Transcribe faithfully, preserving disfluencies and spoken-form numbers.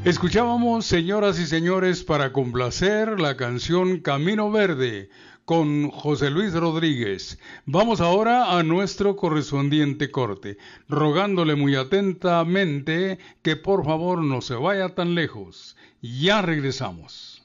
Escuchábamos, señoras y señores, para complacer la canción Camino Verde con José Luis Rodríguez. Vamos ahora a nuestro correspondiente corte, rogándole muy atentamente que por favor no se vaya tan lejos. Ya regresamos.